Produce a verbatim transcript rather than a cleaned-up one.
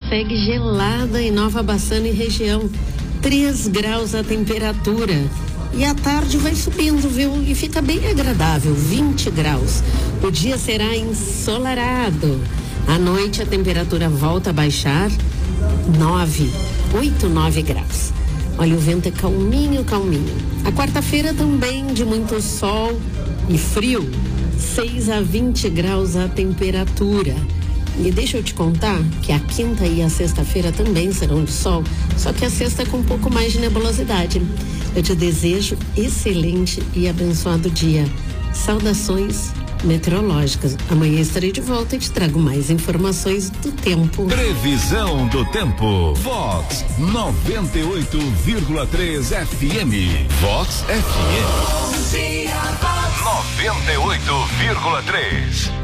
segue gelada em Nova Bassano e região. três graus a temperatura. E à tarde vai subindo, viu? E fica bem agradável, vinte graus. O dia será ensolarado. À noite a temperatura volta a baixar, nove, oito, nove graus. Olha, o vento é calminho, calminho. A quarta-feira também de muito sol e frio, seis a vinte graus a temperatura. E deixa eu te contar que a quinta e a sexta-feira também serão de sol, só que a sexta com um pouco mais de nebulosidade. Eu te desejo excelente e abençoado dia. Saudações meteorológicas. Amanhã estarei de volta e te trago mais informações do tempo. Previsão do tempo. Vox noventa e oito vírgula três F M. Vox F M. noventa e oito vírgula três.